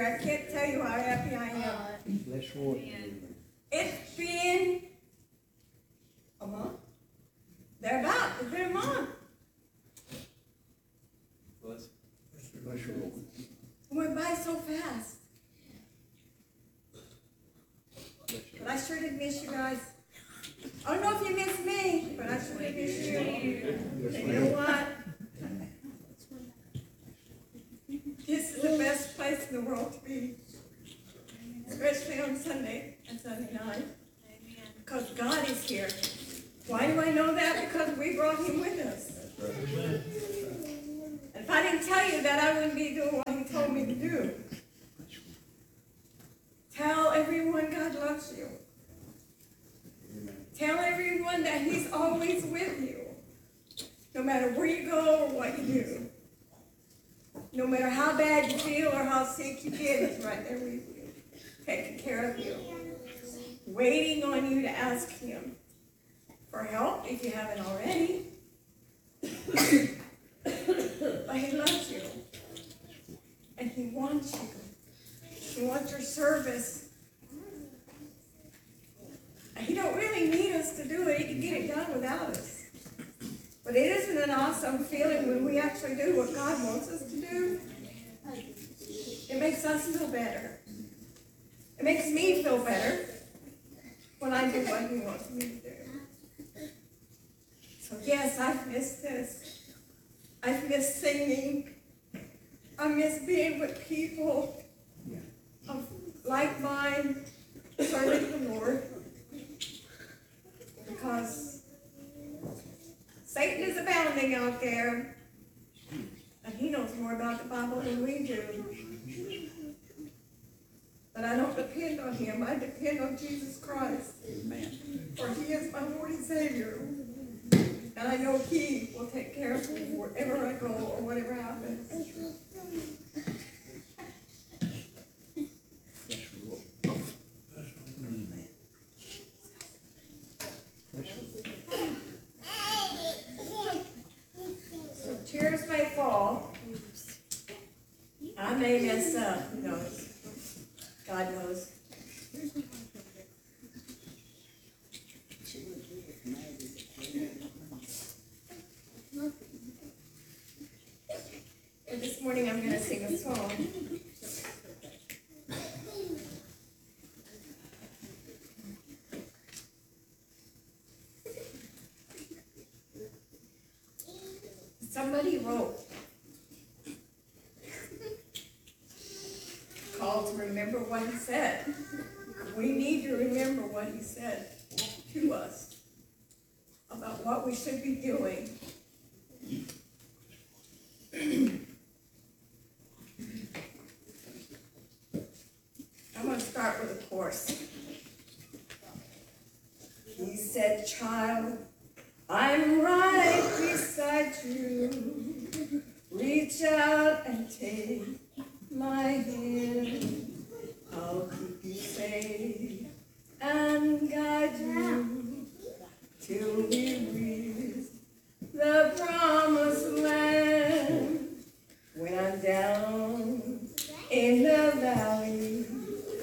I can't tell you how happy I am. Bless Lord. It's been a month. Thereabout. It's been a month. Bless your Lord. It went by so fast. But I sure did miss you guys. I don't know if you miss me, but I sure did miss you. And you know what? This is the best place in the world to be. Especially on Sunday and Sunday night. Because God is here. Why do I know that? Because we brought him with us. And if I didn't tell you that, I wouldn't be doing what he told me to do. Tell everyone God loves you. Tell everyone that he's always with you. No matter where you go or what you do. No matter how bad you feel or how sick you get, he's right there with you. Taking care of you. Waiting on you to ask him for help if you haven't already. But he loves you. And he wants you. He wants your service. And he don't really need us to do it. He can get it done without us. But it isn't an awesome feeling when we actually do what God wants us to do. It makes us feel better. It makes me feel better when I do what he wants me to do. So yes, I've missed this. I've missed singing. I miss being with people of like mind, serving the Lord. Because Satan is abounding out there. And he knows more about the Bible than we do. But I don't depend on him. I depend on Jesus Christ. Amen. For he is my Lord and Savior. And I know he will take care of me wherever I go or whatever happens. So tears may fall. I may mess up. Who knows? God knows. And this morning I'm going to sing a song. Somebody wrote, called to remember what he said. We need to remember what he said to us about what we should be doing. I'm going to start with a chorus. He said, child, I'm right beside you. Reach out and take my hand.